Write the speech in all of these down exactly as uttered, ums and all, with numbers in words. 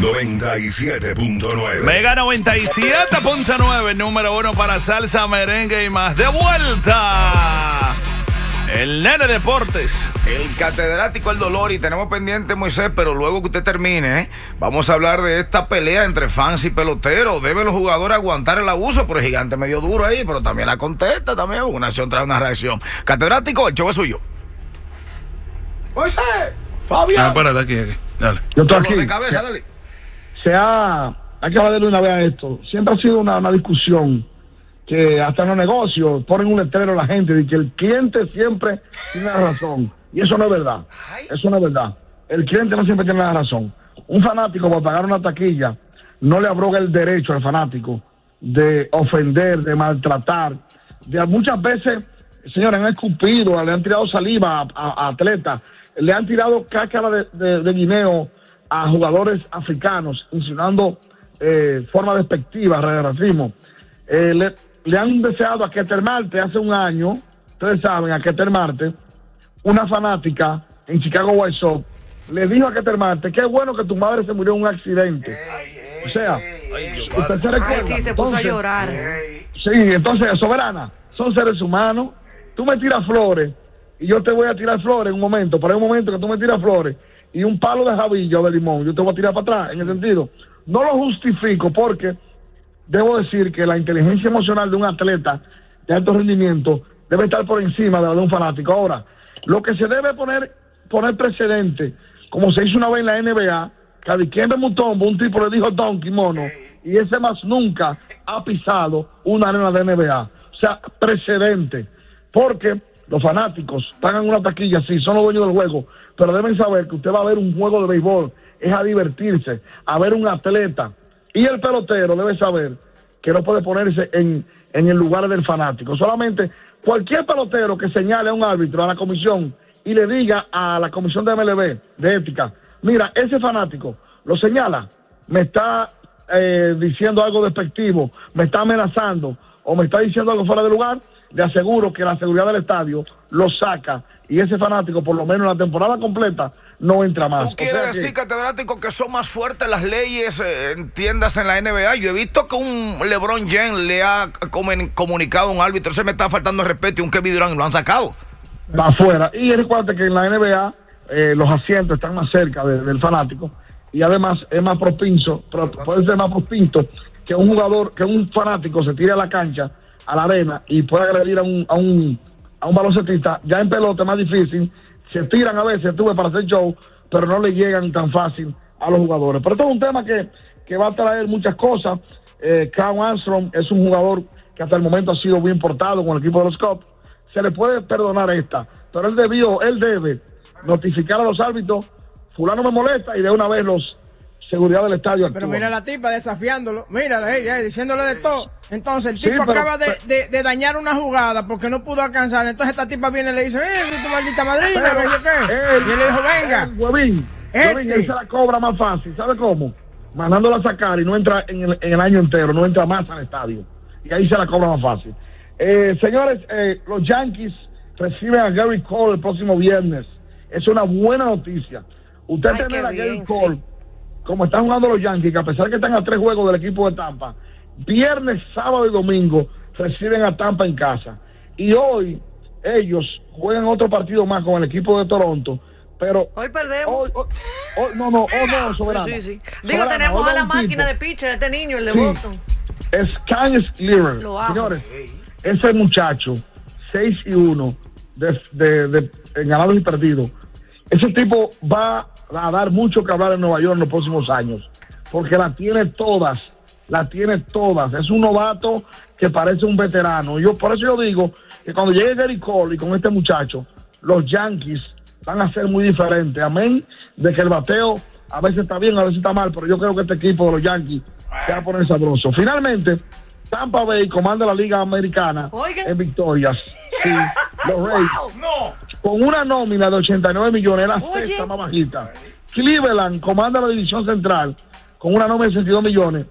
noventa y siete punto nueve. Mega noventa y siete punto nueve, número uno para salsa, merengue y más. De vuelta, el Nene Deportes. El catedrático El Dolor, y tenemos pendiente, Moisés, pero luego que usted termine, ¿eh? vamos a hablar de esta pelea entre fans y peloteros. ¿Deben los jugadores aguantar el abuso? Pero el Gigante medio duro ahí, pero también la contesta, también una acción tras una reacción. Catedrático, el show es suyo. Moisés, Fabián. Ah, espérate, aquí, aquí. Dale. Yo estoy aquí. De cabeza, dale. Se ha, hay que hablar de una vez a esto. Siempre ha sido una, una discusión que hasta en los negocios ponen un letrero a la gente de que el cliente siempre tiene la razón. Y eso no es verdad. Eso no es verdad. El cliente no siempre tiene la razón. Un fanático, por pagar una taquilla, no le abroga el derecho al fanático de ofender, de maltratar. De muchas veces, señores, han escupido, le han tirado saliva a, a, a atletas, le han tirado cáscara de, de, de guineo a jugadores africanos, insinuando eh, forma despectiva, racismo. Eh, le, le han deseado a Keter Marte hace un año, ustedes saben, a Keter Marte, una fanática en Chicago White Sox, le dijo a Keter Marte, qué bueno que tu madre se murió en un accidente. O sea, usted se recuerda. Ay, sí, se puso entonces, a llorar. Sí, entonces, Soberana, son seres humanos. Tú me tiras flores y yo te voy a tirar flores en un momento, pero hay un momento que tú me tiras flores y un palo de jabillo o de limón, yo te voy a tirar para atrás, en el sentido. No lo justifico porque debo decir que la inteligencia emocional de un atleta de alto rendimiento debe estar por encima de la de un fanático. Ahora, lo que se debe poner poner precedente, como se hizo una vez en la N B A, que a Dikembe Mutombo un tipo le dijo donkey mono, y ese más nunca ha pisado una arena de N B A. O sea, precedente, porque los fanáticos pagan una taquilla, sí, son los dueños del juego, pero deben saber que usted va a ver un juego de béisbol, es a divertirse, a ver un atleta, y el pelotero debe saber que no puede ponerse en, en el lugar del fanático. Solamente cualquier pelotero que señale a un árbitro, a la comisión, y le diga a la comisión de M L B, de ética, mira, ese fanático lo señala, me está eh, diciendo algo despectivo, me está amenazando, o me está diciendo algo fuera de lugar, le aseguro que la seguridad del estadio lo saca, y ese fanático, por lo menos en la temporada completa, no entra más. ¿Tú quieres o sea decir, que, catedrático, que son más fuertes las leyes eh, en tiendas en la N B A? Yo he visto que un LeBron James le ha comunicado a un árbitro, se me está faltando el respeto, y un Kevin Durant lo han sacado. Va afuera. Y recuerda que en la N B A eh, los asientos están más cerca de, del fanático, y además es más propenso, puede ser más propenso que un jugador, que un fanático se tire a la cancha, a la arena, y pueda agredir a un, a un, a un baloncestista. Ya en pelota es más difícil, se tiran a veces, tuve para hacer show, pero no le llegan tan fácil a los jugadores. Pero esto es un tema que, que va a traer muchas cosas. eh, Carl Armstrong es un jugador que hasta el momento ha sido bien portado con el equipo de los Cubs. Se le puede perdonar esta, pero él debió, él debe notificar a los árbitros, fulano me molesta, y de una vez los seguridad del estadio Pero actúan. mira la tipa desafiándolo, mira ella diciéndole de todo. Entonces el Sí, tipo pero- acaba de, de, de dañar una jugada porque no pudo alcanzar. Entonces esta tipa viene y le dice, eh, tu maldita madrina, Pero que yo qué. él- Y él le dijo, venga. él, Huevín, Este. Huevín, él se la cobra más fácil, ¿sabe cómo? Mandándola a sacar y no entra en el, en el año entero, no entra más al estadio. Y ahí se la cobra más fácil. Eh, señores, eh, los Yankees reciben a Gary Cole el próximo viernes. Es una buena noticia. Usted Ay, tener qué a Gary bien, Cole, sí. como están jugando los Yankees, que a pesar que están a tres juegos del equipo de Tampa, viernes, sábado y domingo reciben a Tampa en casa. Y hoy ellos juegan otro partido más con el equipo de Toronto. Pero Hoy perdemos. Hoy, hoy- hoy- no, no, oh, no, Soberano. Sí, sí, sí. Digo, Soberano, tenemos hoy a la un máquina tipo. de pitcher, este niño, el de Sí. Boston. Es Kanye Cleaver. Lo amo. Señores, ese muchacho, seis y uno, de, de, de, en ganados y perdidos, ese tipo va a dar mucho que hablar en Nueva York en los próximos años, porque la tiene todas, la tiene todas. Es un novato que parece un veterano. Yo por eso yo digo que cuando llegue Gary Cole y con este muchacho, los Yankees van a ser muy diferentes. Amén de que el bateo a veces está bien, a veces está mal, pero yo creo que este equipo de los Yankees se va a poner sabroso. Finalmente, Tampa Bay comanda la Liga Americana Oigan. en victorias. Sí, los Rays, Wow. No. con una nómina de ochenta y nueve millones, la Oye. sexta más bajita. Cleveland comanda la división central con una nómina de sesenta y dos millones.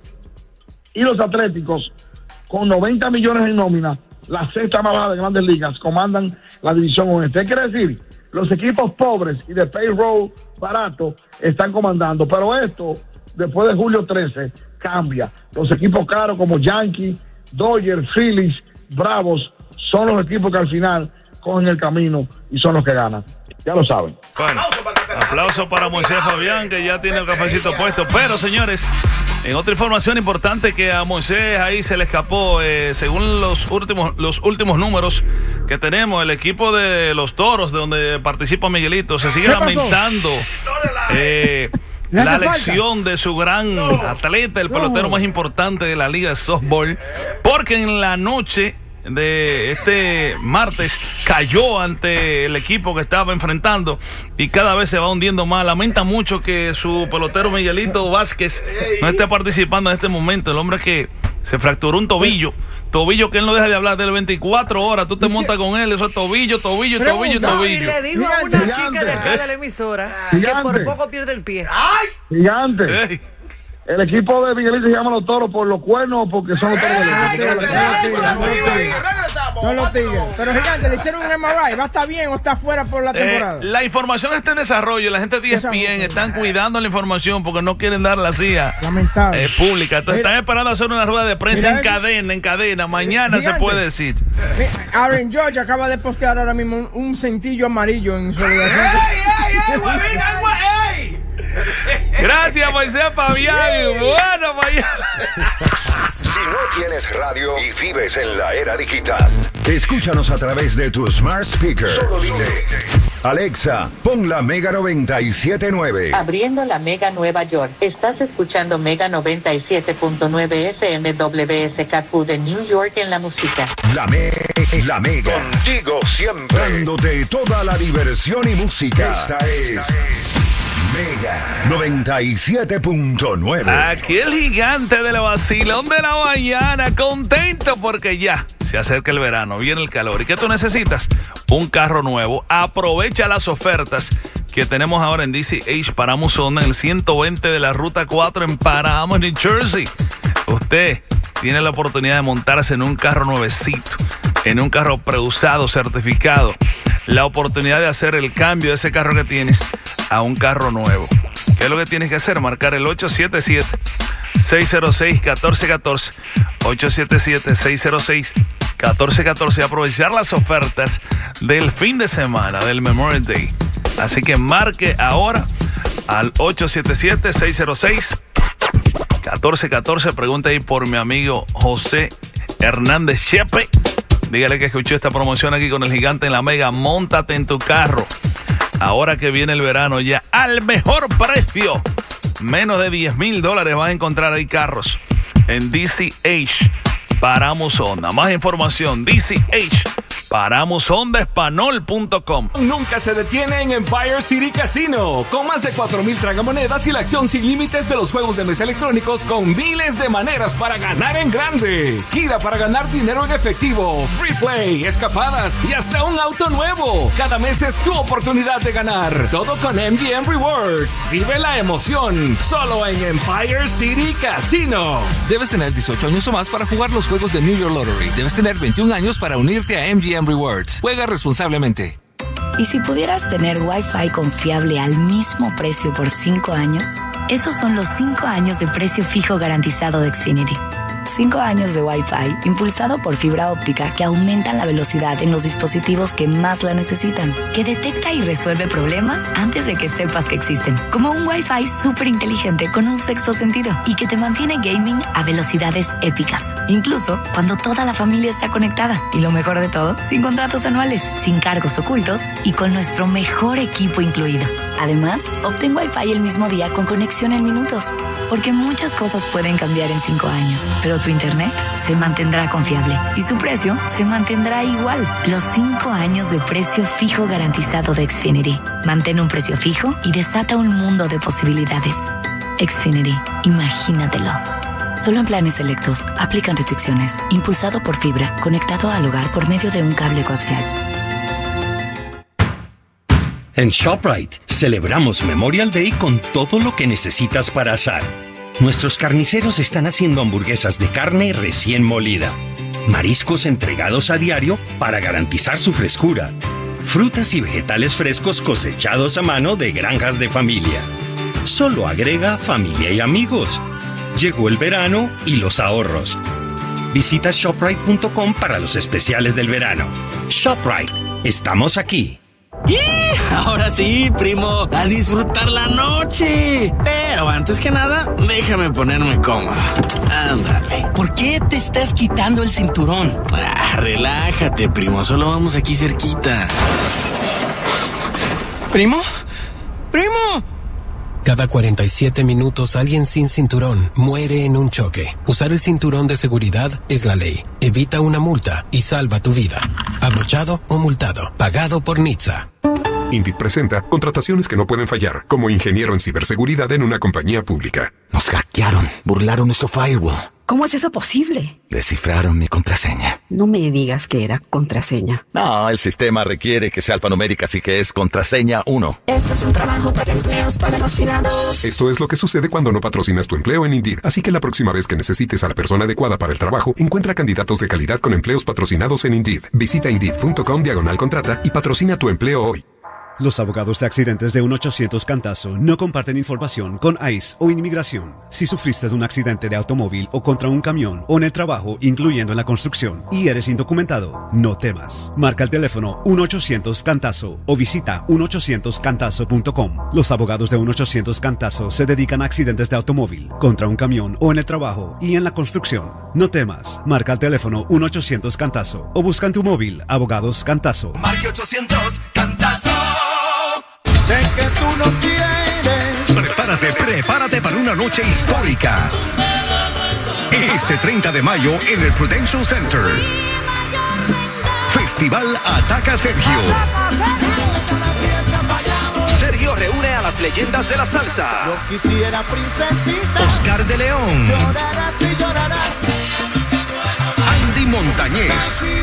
Y los Atléticos, con noventa millones en nómina, la sexta más baja de Grandes Ligas, comandan la división oeste. ¿Qué quiere decir? Los equipos pobres y de payroll barato están comandando. Pero esto después de julio trece, cambia. Los equipos caros como Yankees, Dodgers, Phillies, Bravos, son los equipos que al final cogen el camino y son los que ganan. Ya lo saben. Bueno, aplauso para Moisés Fabián, que ya tiene el cafecito puesto. Pero, señores, en otra información importante que a Moisés ahí se le escapó, eh, según los últimos, los últimos números que tenemos, el equipo de los Toros, de donde participa Miguelito, se sigue lamentando eh, la lesión de su gran atleta, el pelotero más importante de la liga de softball, porque en la noche de este martes cayó ante el equipo que estaba enfrentando y cada vez se va hundiendo más. Lamenta mucho que su pelotero Miguelito Vázquez no esté participando en este momento. El hombre que se fracturó un tobillo, tobillo que él no deja de hablar de él veinticuatro horas. Tú te montas con él, eso es tobillo, tobillo, tobillo, tobillo. Y le dijo a una chica de acá de la emisora que por poco pierde el pie. ¡Ay! Gigante. Hey. El equipo de Miguelito se llama los Toros por los cuernos o porque son los Toros de No los tigres. Pero Gigante, le hicieron un M R I. ¿Va a estar bien o está fuera por la temporada? Eh, la información está en desarrollo. La gente de E S P N están cuidando la información porque no quieren darla así a lamentable eh, pública. Entonces están esperando hacer una rueda de prensa en cadena, en cadena. Mañana Gigante, se puede decir. Aaron George acaba de postear ahora mismo un, un cintillo amarillo en solidaridad. ¡Ey, ey, ey, huevín, ey! Gracias, Moisés Fabián. Bueno, mañana. Si no tienes radio y vives en la era digital, escúchanos a través de tu smart speaker. Solo dile: Alexa, pon la Mega noventa y siete punto nueve. Abriendo la Mega Nueva York. Estás escuchando Mega noventa y siete punto nueve F M W S K Q de New York en la música. La, me la Mega. Contigo siempre. Dándote toda la diversión y música. Esta es Mega noventa y siete punto nueve. Aquí el gigante del vacilón de la mañana, contento porque ya se acerca el verano, viene el calor. ¿Y qué tú necesitas? Un carro nuevo. Aprovecha las ofertas que tenemos ahora en D C H Paramos Honda, en el ciento veinte de la Ruta cuatro en Paramos, New Jersey. Usted tiene la oportunidad de montarse en un carro nuevecito, en un carro preusado, certificado. La oportunidad de hacer el cambio de ese carro que tienes a un carro nuevo. ¿Qué es lo que tienes que hacer? Marcar el ocho siete siete, seis cero seis, uno cuatro uno cuatro, ocho siete siete, seis cero seis, uno cuatro uno cuatro y aprovechar las ofertas del fin de semana, del Memorial Day. Así que marque ahora al ocho siete siete, seis cero seis, uno cuatro uno cuatro. Pregunta ahí por mi amigo José Hernández Chepe. Dígale que escuchó esta promoción aquí con el gigante en la Mega. Móntate en tu carro ahora que viene el verano ya al mejor precio. Menos de diez mil dólares van a encontrar ahí carros en D C H Paramos Honda. Más información, D C H Paramos Honda Espanol punto com. Nunca se detiene en Empire City Casino. Con más de cuatro mil tragamonedas y la acción sin límites de los juegos de mesa electrónicos con miles de maneras para ganar en grande. Gira para ganar dinero en efectivo, free play, escapadas y hasta un auto nuevo. Cada mes es tu oportunidad de ganar. Todo con M G M Rewards. Vive la emoción solo en Empire City Casino. Debes tener dieciocho años o más para jugar los juegos de New York Lottery. Debes tener veintiún años para unirte a M G M Rewards. Juega responsablemente. ¿Y si pudieras tener Wi-Fi confiable al mismo precio por cinco años? Esos son los cinco años de precio fijo garantizado de Xfinity. cinco años de Wi-Fi impulsado por fibra óptica que aumentan la velocidad en los dispositivos que más la necesitan, que detecta y resuelve problemas antes de que sepas que existen, como un Wi-Fi súper inteligente con un sexto sentido y que te mantiene gaming a velocidades épicas, incluso cuando toda la familia está conectada. Y lo mejor de todo, sin contratos anuales, sin cargos ocultos y con nuestro mejor equipo incluido. Además, obtén Wi-Fi el mismo día con conexión en minutos, porque muchas cosas pueden cambiar en cinco años, pero tu internet se mantendrá confiable y su precio se mantendrá igual. Los cinco años de precio fijo garantizado de Xfinity. Mantén un precio fijo y desata un mundo de posibilidades. Xfinity, imagínatelo. Solo en planes selectos. Aplican restricciones. Impulsado por fibra, conectado al hogar por medio de un cable coaxial. En ShopRite celebramos Memorial Day con todo lo que necesitas para asar. Nuestros carniceros están haciendo hamburguesas de carne recién molida, mariscos entregados a diario para garantizar su frescura, frutas y vegetales frescos cosechados a mano de granjas de familia, Solo agrega familia y amigos. Llegó el verano y los ahorros. Visita shoprite punto com para los especiales del verano. ShopRite, estamos aquí. ¡Y! Ahora sí, primo, a disfrutar la noche. Pero antes que nada, déjame ponerme cómodo. Ándale. ¿Por qué te estás quitando el cinturón? Ah, relájate, primo, solo vamos aquí cerquita. ¿Primo? ¡Primo! Cada cuarenta y siete minutos alguien sin cinturón muere en un choque. Usar el cinturón de seguridad es la ley. Evita una multa y salva tu vida. Abrochado o multado. Pagado por Nitsa. Indeed presenta contrataciones que no pueden fallar, como ingeniero en ciberseguridad en una compañía pública. Nos hackearon, burlaron nuestro firewall. ¿Cómo es eso posible? Descifraron mi contraseña. No me digas que era contraseña. No, el sistema requiere que sea alfanumérica, así que es contraseña uno. Esto es un trabajo para empleos patrocinados. Esto es lo que sucede cuando no patrocinas tu empleo en Indeed. Así que la próxima vez que necesites a la persona adecuada para el trabajo, encuentra candidatos de calidad con empleos patrocinados en Indeed. Visita Indeed punto com diagonal contrata y patrocina tu empleo hoy. Los abogados de accidentes de uno ochocientos Cantazo no comparten información con ICE o Inmigración. Si sufriste de un accidente de automóvil o contra un camión o en el trabajo, incluyendo en la construcción, y eres indocumentado, no temas. Marca el teléfono uno ochocientos Cantazo o visita uno ochocientos cantazo punto com. Los abogados de uno ochocientos Cantazo se dedican a accidentes de automóvil, contra un camión o en el trabajo y en la construcción. No temas. Marca el teléfono uno ochocientos Cantazo o busca en tu móvil Abogados Cantazo. Marque ochocientos Cantazo. Sé que tú no quieres. Prepárate, prepárate para una noche histórica. Este treinta de mayo en el Prudential Center. Festival Ataca Sergio. Sergio reúne a las leyendas de la salsa. Yo quisiera princesita. Oscar de León. Llorarás y llorarás. Andy Montañez.